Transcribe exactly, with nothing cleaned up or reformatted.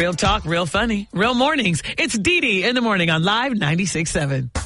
Real talk, real funny, real mornings. It's Dee Dee in the morning on Live ninety-six point seven.